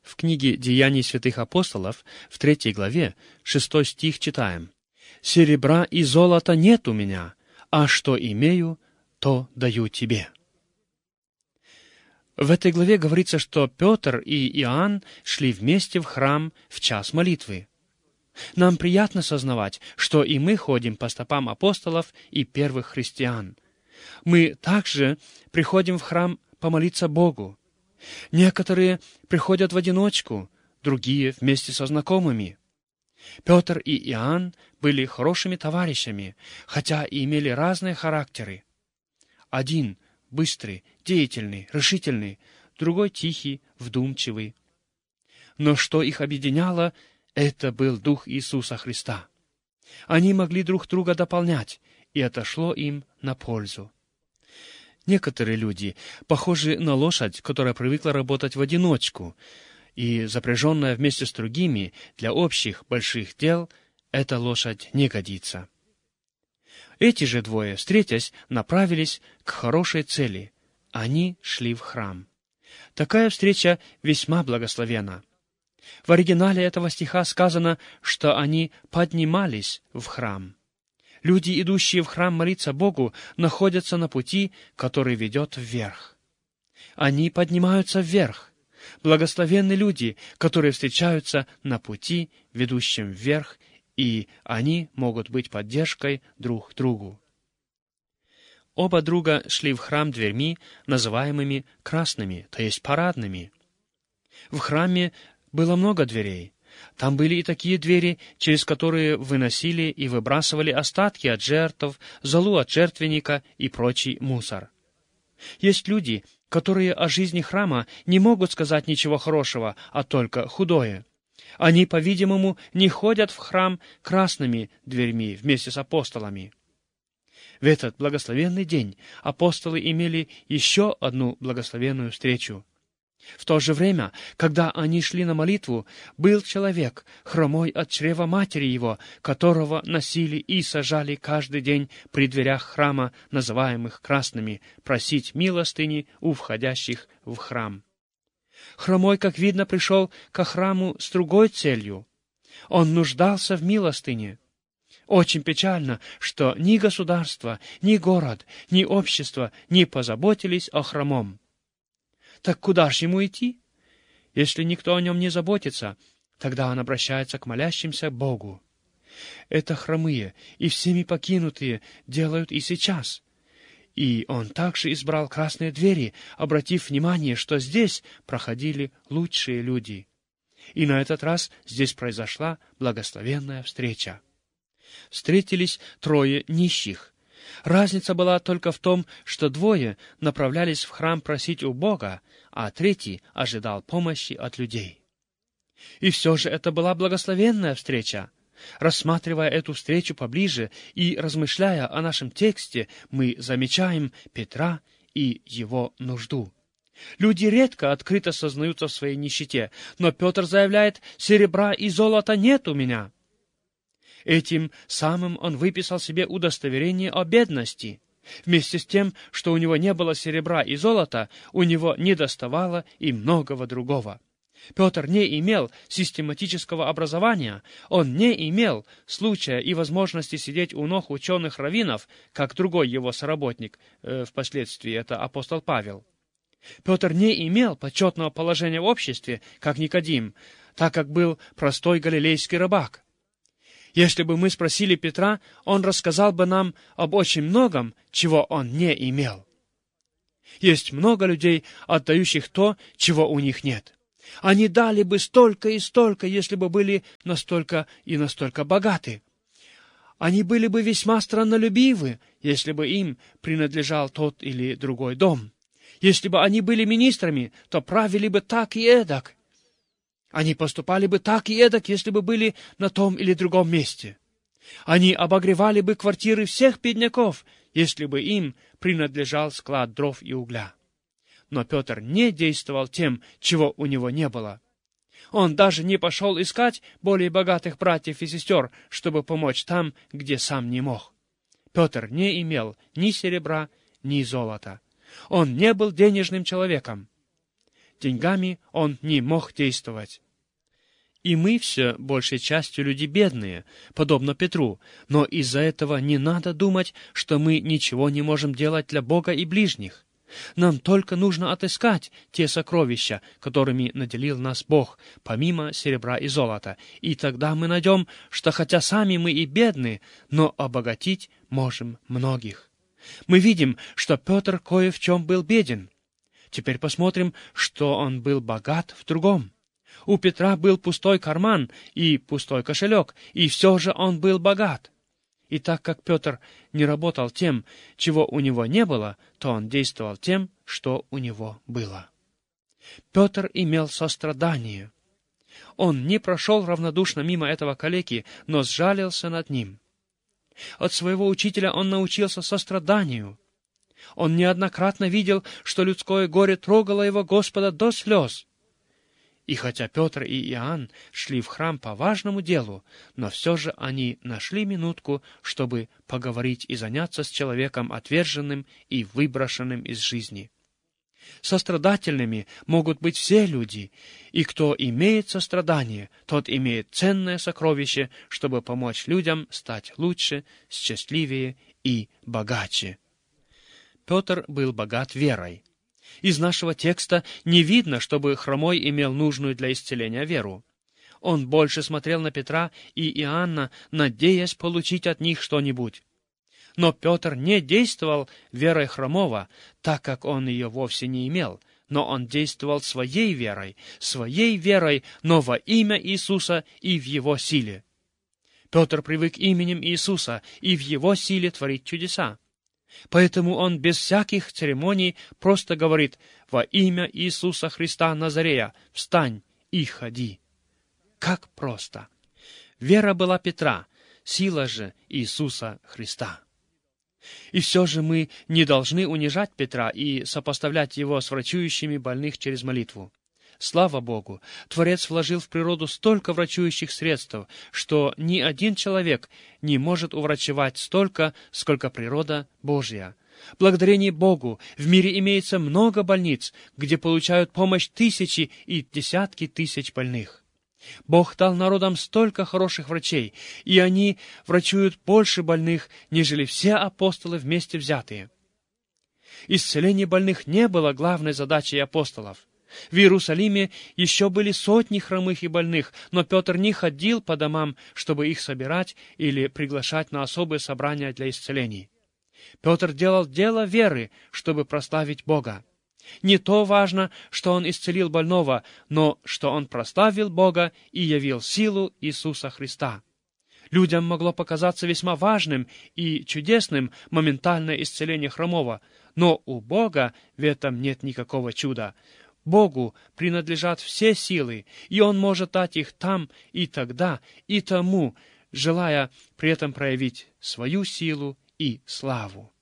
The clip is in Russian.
В книге «Деяний святых апостолов» в 3 главе, 6 стих читаем: «Серебра и золота нет у меня, а что имею, то даю тебе». В этой главе говорится, что Петр и Иоанн шли вместе в храм в час молитвы. Нам приятно сознавать, что и мы ходим по стопам апостолов и первых христиан. Мы также приходим в храм помолиться Богу. Некоторые приходят в одиночку, другие вместе со знакомыми. Петр и Иоанн были хорошими товарищами, хотя и имели разные характеры. Один быстрый, деятельный, решительный, другой тихий, вдумчивый. Но что их объединяло, это был Дух Иисуса Христа. Они могли друг друга дополнять, и это шло им на пользу. Некоторые люди похожи на лошадь, которая привыкла работать в одиночку, и запряженная вместе с другими для общих больших дел, эта лошадь не годится. Эти же двое, встретясь, направились к хорошей цели. Они шли в храм. Такая встреча весьма благословенна. В оригинале этого стиха сказано, что они поднимались в храм. Люди, идущие в храм молиться Богу, находятся на пути, который ведет вверх. Они поднимаются вверх. Благословенны люди, которые встречаются на пути, ведущем вверх, и они могут быть поддержкой друг другу. Оба друга шли в храм дверьми, называемыми красными, то есть парадными. В храме было много дверей. Там были и такие двери, через которые выносили и выбрасывали остатки от жертв, золу от жертвенника и прочий мусор. Есть люди, которые о жизни храма не могут сказать ничего хорошего, а только худое. Они, по-видимому, не ходят в храм красными дверьми вместе с апостолами. В этот благословенный день апостолы имели еще одну благословенную встречу. В то же время, когда они шли на молитву, был человек, хромой от чрева матери его, которого носили и сажали каждый день при дверях храма, называемых красными, просить милостыни у входящих в храм. Хромой, как видно, пришел ко храму с другой целью. Он нуждался в милостыне. Очень печально, что ни государство, ни город, ни общество не позаботились о хромом. Так куда ж ему идти? Если никто о нем не заботится, тогда он обращается к молящимся Богу. Это хромые и всеми покинутые делают и сейчас. И он также избрал красные двери, обратив внимание, что здесь проходили лучшие люди. И на этот раз здесь произошла благословенная встреча. Встретились трое нищих. Разница была только в том, что двое направлялись в храм просить у Бога, а третий ожидал помощи от людей. И все же это была благословенная встреча. Рассматривая эту встречу поближе и размышляя о нашем тексте, мы замечаем Петра и его нужду. Люди редко открыто сознаются в своей нищете, но Петр заявляет: «Серебра и золота нет у меня». Этим самым он выписал себе удостоверение о бедности. Вместе с тем, что у него не было серебра и золота, у него недоставало и многого другого. Петр не имел систематического образования, он не имел случая и возможности сидеть у ног ученых раввинов, как другой его соработник, впоследствии это апостол Павел. Петр не имел почетного положения в обществе, как Никодим, так как был простой галилейский рыбак. Если бы мы спросили Петра, он рассказал бы нам об очень многом, чего он не имел. Есть много людей, отдающих то, чего у них нет. Они дали бы столько и столько, если бы были настолько и настолько богаты. Они были бы весьма страннолюбивы, если бы им принадлежал тот или другой дом. Если бы они были министрами, то правили бы так и эдак. Они поступали бы так и эдак, если бы были на том или другом месте. Они обогревали бы квартиры всех бедняков, если бы им принадлежал склад дров и угля. Но Петр не действовал тем, чего у него не было. Он даже не пошел искать более богатых братьев и сестер, чтобы помочь там, где сам не мог. Петр не имел ни серебра, ни золота. Он не был денежным человеком. Деньгами он не мог действовать. И мы все большей частью люди бедные, подобно Петру, но из-за этого не надо думать, что мы ничего не можем делать для Бога и ближних. Нам только нужно отыскать те сокровища, которыми наделил нас Бог, помимо серебра и золота, и тогда мы найдем, что хотя сами мы и бедны, но обогатить можем многих. Мы видим, что Петр кое в чем был беден. Теперь посмотрим, что он был богат в другом. У Петра был пустой карман и пустой кошелек, и все же он был богат. И так как Петр не работал тем, чего у него не было, то он действовал тем, что у него было. Петр имел сострадание. Он не прошел равнодушно мимо этого калеки, но сжалился над ним. От своего учителя он научился состраданию. Он неоднократно видел, что людское горе трогало его Господа до слез. И хотя Петр и Иоанн шли в храм по важному делу, но все же они нашли минутку, чтобы поговорить и заняться с человеком отверженным и выброшенным из жизни. Сострадательными могут быть все люди, и кто имеет сострадание, тот имеет ценное сокровище, чтобы помочь людям стать лучше, счастливее и богаче. Петр был богат верой. Из нашего текста не видно, чтобы хромой имел нужную для исцеления веру. Он больше смотрел на Петра и Иоанна, надеясь получить от них что-нибудь. Но Петр не действовал верой хромого, так как он ее вовсе не имел, но он действовал своей верой, но во имя Иисуса и в Его силе. Петр привык именем Иисуса и в Его силе творить чудеса. Поэтому он без всяких церемоний просто говорит: «Во имя Иисуса Христа Назарея, встань и ходи». Как просто! Вера была Петра, сила же Иисуса Христа. И все же мы не должны унижать Петра и сопоставлять его с врачующими больных через молитву. Слава Богу, Творец вложил в природу столько врачующих средств, что ни один человек не может уврачевать столько, сколько природа Божья. Благодарение Богу в мире имеется много больниц, где получают помощь тысячи и десятки тысяч больных. Бог дал народам столько хороших врачей, и они врачуют больше больных, нежели все апостолы вместе взятые. Исцеление больных не было главной задачей апостолов. В Иерусалиме еще были сотни хромых и больных, но Петр не ходил по домам, чтобы их собирать или приглашать на особые собрания для исцелений. Петр делал дело веры, чтобы прославить Бога. Не то важно, что он исцелил больного, но что он прославил Бога и явил силу Иисуса Христа. Людям могло показаться весьма важным и чудесным моментальное исцеление хромого, но у Бога в этом нет никакого чуда. Богу принадлежат все силы, и Он может дать их там и тогда, и тому, желая при этом проявить свою силу и славу.